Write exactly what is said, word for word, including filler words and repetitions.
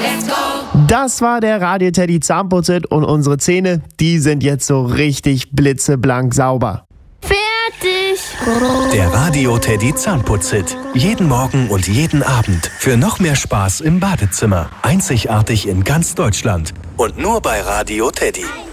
Let's go! Das war der Radio Teddy Zahnputzit und unsere Zähne, die sind jetzt so richtig blitzeblank sauber. Fertig! Der Radio Teddy Zahnputzit. Jeden Morgen und jeden Abend. Für noch mehr Spaß im Badezimmer. Einzigartig in ganz Deutschland. Und nur bei Radio Teddy.